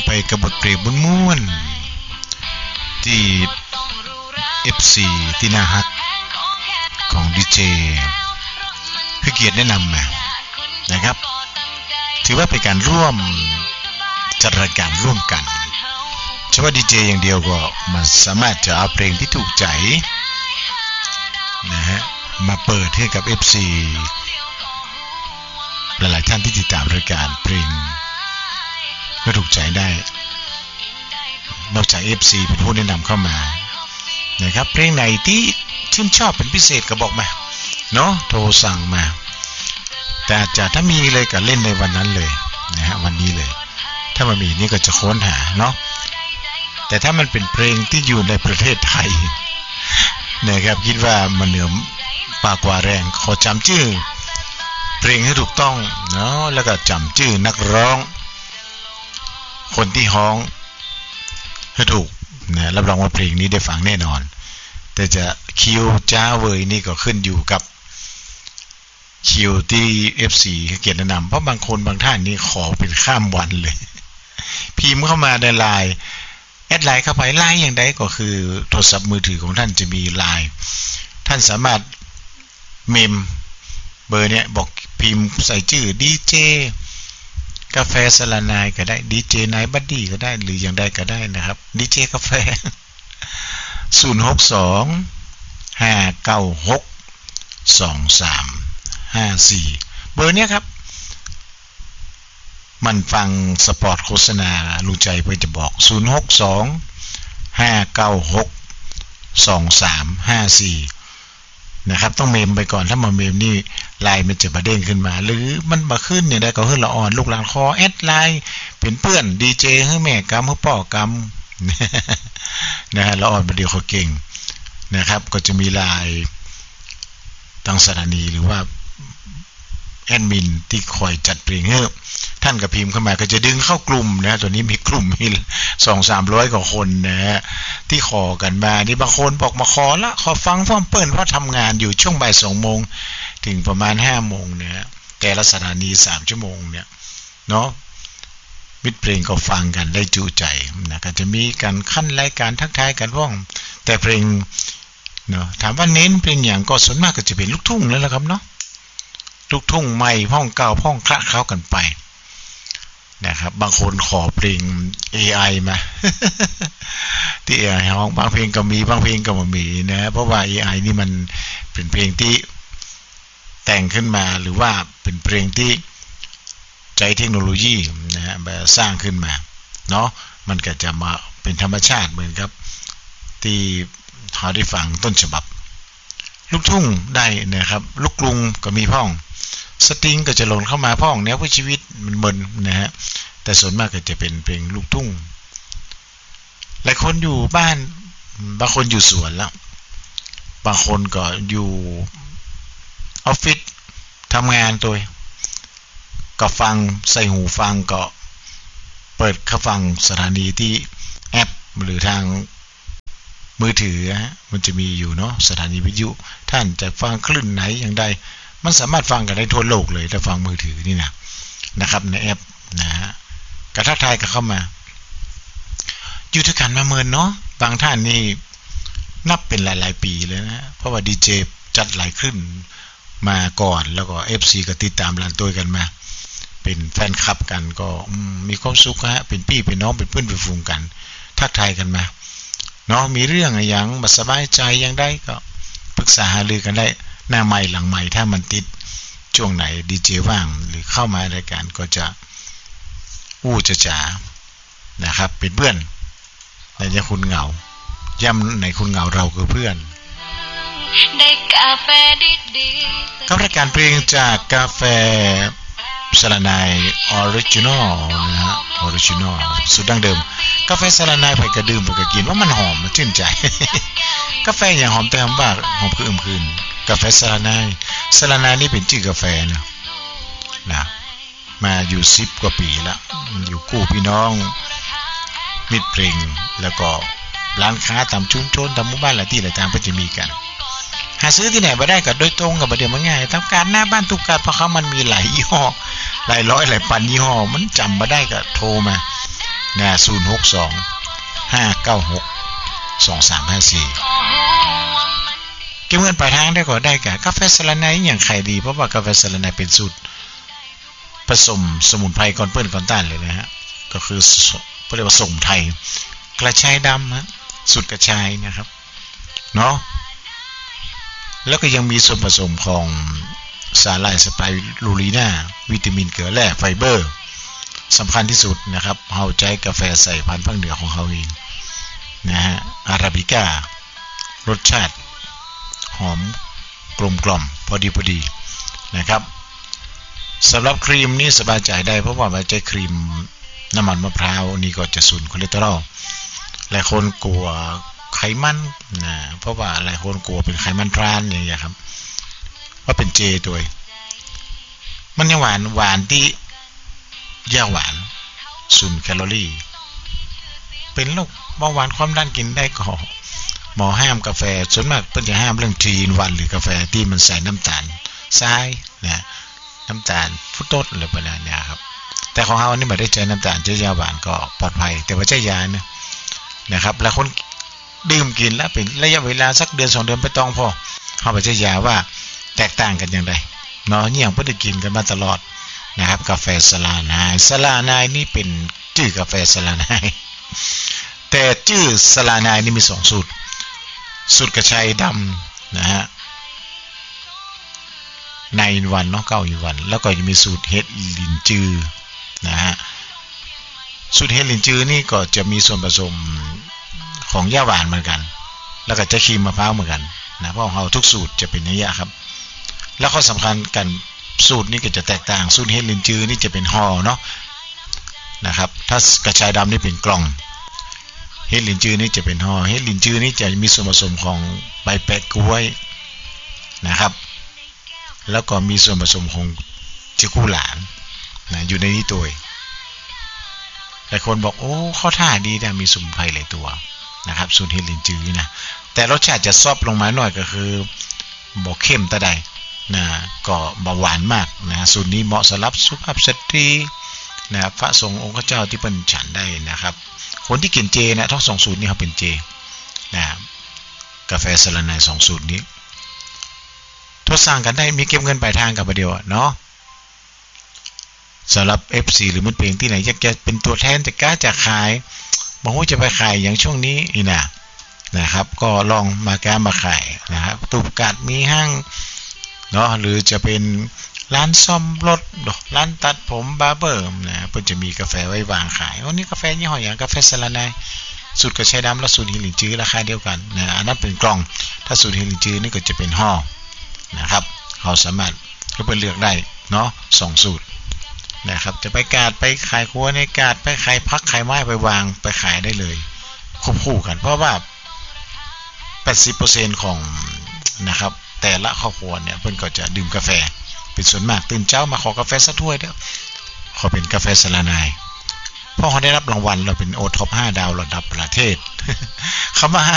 ไปกับบทเพลงม้วนๆที่ FC ที่น่าฮักของดีเจคือเกียรติแนะนำมานะครับถือว่าเป็นการร่วมจัดรายการร่วมกันเฉพาะดีเจอย่างเดียวก็มันสามารถจะเอาเพลงที่ถูกใจนะฮะมาเปิดให้กับ FC หลายๆท่านที่ติดตามรายการเพลงก็ถูกใจได้นอกจาก FC เป็นผู้แนะนำเข้ามานะครับเพลงไหนที่ชื่นชอบเป็นพิเศษก็บอกมาเนาะโทรสั่งมาแต่อาจจะถ้ามีเลยก็เล่นในวันนั้นเลยนะฮะวันนี้เลยถ้ามันมีนี่ก็จะค้นหาเนาะแต่ถ้ามันเป็นเพลงที่อยู่ในประเทศไทยนะครับคิดว่ามันเหนือปากกว่าแรงขอจำชื่อเพลงให้ถูกต้องเนาะแล้วก็จำชื่อนักร้องคนที่ฮ้องให้ถูกนะรับรองว่าเพลงนี้ได้ฟังแน่นอนแต่จะคิวจ้าเวยนี่ก็ขึ้นอยู่กับคิวที่ FC เกียรติแนะนำเพราะบางคนบางท่านนี่ขอเป็นข้ามวันเลยพิมพ์เข้ามาในไลน์แอดไลน์เข้าไปไลน์อย่างใดก็คือโทรศัพท์มือถือของท่านจะมีไลน์ท่านสามารถเมมเบอร์เนี่ยบอกพิมพ์ใส่ชื่อดีเจกาแฟสลานายก็ได้ดีเจนายบัดดี้ก็ได้หรืออย่างใดก็ได้นะครับดีเจกาแฟ062-596-2354เบอร์เนี้ยครับมันฟังสปอร์ตโฆษณาลุงใจเพื่อจะบอก062-596-2354นะครับต้องเมมไปก่อนถ้ามาเมมนี่ไลน์มันจะมาเด้งขึ้นมาหรือมันมาขึ้นเนี่ยได้ก็ขึ้นละอ่อนลูกหลานคอแอดไลน์เป็นเพื่อนดีเจให้แม่กำให้พ่อกำนะฮะละอ่อนประเดี๋ยวเขาเก่งนะครับก็จะมีไลน์ตั้งสถานีหรือว่าแอดมินที่คอยจัดเพลงให้ท่านกับพิมพ์เข้ามาก็จะดึงเข้ากลุ่มนะตัวนี้มีกลุ่มมี 200-300 กว่าคนนะฮะที่ขอกันมานี่บางคนบอกมาขอละขอฟังพ่อมเปิ้ลเพราะทำงานอยู่ช่วงบ่าย 2 โมงถึงประมาณ 5 โมงนะฮะแต่ละสถานี3 ชั่วโมงเนี่ยเนาะมิตรเพลงก็ฟังกันได้จุใจนะก็จะมีการขั้นรายการทักทายกันว่องแต่เพลงเนาะถามว่าเน้นเพลงอย่างก็ส่วนมากก็จะเป็นลูกทุ่งแล้วละครับเนาะลูกทุ่งใหม่พ้องเก่าพ้องคละเข้ากันไปนะครับบางคนขอเพลง AI มา ที่ AI ร้องบางเพลงก็มีบางเพลงก็ไม่มีนะเพราะว่า AI นี่มันเป็นเพลงที่แต่งขึ้นมาหรือว่าเป็นเพลงที่ใช้เทคโนโลยีนะฮะแบบสร้างขึ้นมาเนาะมันก็จะมาเป็นธรรมชาติเหมือนครับที่เขาได้ฟังต้นฉบับลูกทุ่งได้นะครับลูกกรุงก็มีพ้องสตริงก็จะหล่นเข้ามาพ้องแนวชีวิตมันเบินนะฮะแต่ส่วนมากก็จะเป็นเพลงลูกทุ่งหลายคนอยู่บ้านบางคนอยู่สวนแล้วบางคนก็อยู่ออฟฟิศทำงานตัวก็ฟังใส่หูฟังก็เปิดเข้าฟังสถานีที่แอปหรือทางมือถือมันจะมีอยู่เนาะสถานีวิทยุท่านจะฟังคลื่นไหนอย่างใดมันสามารถฟังกันได้ทั่วโลกเลยถ้าฟังมือถือนี่นะครับในแอปนะฮะกระทักทายกันเข้ามาอยู่ด้วยกันมาเมินเนาะบางท่านนี่นับเป็นหลายๆปีเลยนะเพราะว่าดีเจจัดหลายคลื่นมาก่อนแล้วก็ FC ก็ติดตามหลานตัวกันมาเป็นแฟนคลับกันก็มีความสุขฮะเป็นพี่เป็นน้องเป็นเพื่อนเป็นฝูงกันทักทายกันมาเนาะมีเรื่องอะไรอย่างมาสบายใจยังได้ก็ปรึกษาหารือกันได้หน้าใหม่หลังใหม่ถ้ามันติดช่วงไหนดีเจว่างหรือเข้ามารายการก็จะจ๋านะครับเป็นเพื่อนในใจคุณเหงาย่ำในคุณเหงาเราคือเพื่อนได้กาแฟดีๆกับรายการเพลงจากกาแฟสลานายออริจินอลนะฮะออริจินอลสุดดั้งเดิมกาแฟสลานายไปกระดื่มไปกระกินว่ามันหอมมันชื่นใจกาแฟอย่างหอมแต่หอมบ้าหอมคืนกาแฟสลานายนี่เป็นชื่อกาแฟนะมาอยู่10 กว่าปีแล้วอยู่คู่พี่น้องมิตรเพลงแล้วก็ร้านค้าตามชุมชนตามหมู่บ้านหลายที่หลายทางก็จะมีกันหาซื้อที่ไหนมาได้ก็โดยตรงกับประเดี๋ยวมันง่ายตามการหน้าบ้านทุกการเพราะเขามันมีหลายยี่ห้อหลายร้อยหลายพันยี่ห้อมันจำมาได้ก็โทรมานะ062-596-2354เก็บเงินปลายทางได้ก็ได้กับกาแฟสลันไนอย่างไข่ดีเพราะว่ากาแฟสลันไนเป็นสูตรผสมสมุนไพรก่อนเปิ้นก่อนต้านเลยนะฮะก็คือเรียกว่าสมุนไพรกระชายดำฮะสูตรกระชายนะครับเนาะแล้วก็ยังมีส่วนผสมของสาหร่ายสไปรูลีนาวิตามินเกลือแร่ไฟเบอร์สำคัญที่สุดนะครับเฮาใจกาแฟใส่พันธุ์ภาคเหนือของเฮาเองนะฮะอาราบิก้ารสชาติหอมกลมกล่อมพอดีนะครับสำหรับครีมนี่สบายใจได้เพราะว่าใช้ครีมน้ำมันมะพร้าวนี่ก็จะ0คอเลสเตอรอลหลายคนกลัวไขมันนะเพราะว่าหลายคนกลัวเป็นไขมันทรานอย่างเงี้ยครับว่าเป็นเจตัวมันยังหวานที่ยาหวาน0แคลอรี่เป็นโรคเบาหวานความดันกินได้ก็หมอห้ามกาแฟส่วนมากเพิ่นจะห้ามเรื่อง3-in-1หรือกาแฟที่มันใส่น้ำตาลทรายนะน้ำตาลฟรุกโตสอะไรประมาณนี้ครับแต่ของเฮานี่ไม่ได้ใช้น้ำตาลใช้ยาหวานก็ปลอดภัยแต่ว่าใช้ยานะครับแล้วคนดื่มกินแล้วเป็นระยะเวลาสักเดือน2เดือนไปต้องพอเฮาไปใช้ยาว่าแตกต่างกันอย่างไรเนาะเนี่ยเพิ่นได้กินกันมาตลอดนะครับกาแฟสลานายนี่เป็นชื่อกาแฟสลานายแต่ชื่อสลานายนี่มี2สูตรกระชายดำนะฮะ9-in-1เนาะ9-in-1แล้วก็จะมีสูตรเฮ็ดลินจือนะฮะสูตรเฮ็ดลินจือนี่ก็จะมีส่วนผสมของยาหวานเหมือนกันแล้วก็จะครีมมะพร้าวเหมือนกันนะเพราะของเราทุกสูตรจะเป็นอย่างนี้ครับแล้วข้อสำคัญกันสูตรนี้ก็จะแตกต่างสูตรเฮ็ดลินจือนี่จะเป็นห่อเนาะนะครับถ้ากระชายดำนี่เป็นกล่องเฮ็ดลินจือนี่จะเป็นห่อเฮ็ดลินจือนี่จะมีส่วนผสมของใบแปะกล้วยนะครับแล้วก็มีส่วนผสมของจิกู้หลานนะอยู่ในนี้ตัวหลายคนบอกโอ้ข้อท่าดีนะมีสมุนไพรหลายตัวนะครับสูตรเฮ็ดลินจือนะแต่รสชาติจะซอฟลงมาหน่อยก็คือบ่เข้มตะใดนะก็บ่หวานมากนะสูตรนี้เหมาะสำหรับสุภาพสตรีนะพระสงฆ์องค์เจ้าที่เพิ่นฉันได้นะครับคนที่กินเจนะทั้ง2สูตรนี้เขาเป็นเจนะกาแฟสลันไน2สูตรนี้ทดสร้างกันได้มีเก็บเงินปลายทางกับประเดียวเนาะสำหรับ FC หรือมันเป็นที่ไหนอยากจะเป็นตัวแทนจะกล้าจะขายบอกว่าจะไปขายอย่างช่วงนี้นี่นะครับก็ลองมาขายนะครับตูบกัดมีห้างเนาะหรือจะเป็นร้านซ่อมรถร้านตัดผมบาร์เบอร์นะเพิ่นจะมีกาแฟไว้วางขายวันนี้กาแฟยี่ห้ออย่างกาแฟสลันไนสูตรกระชายดำและสูตรเฮ็ดลินจือราคาเดียวกันนะอันนั้นเป็นกล่องถ้าสูตรเฮ็ดลินจือนี่ก็จะเป็นห่อนะครับเราสามารถก็ไปเลือกได้เนาะ2สูตรนะครับจะไปกาดไปขายครัวในกาดไปขายพักขายไม้ไปวางไปขายได้เลยควบคู่กันเพราะว่า 80% ของนะครับแต่ละครอบครัวเนี่ยเพิ่นก็จะดื่มกาแฟเป็นส่วนมากตื่นเช้ามาขอกาแฟสักถ้วยเด้อขอเป็นกาแฟสลันไนเพราะเขาได้รับรางวัลเราเป็นโอท็อป5ดาวระดับประเทศคำว่า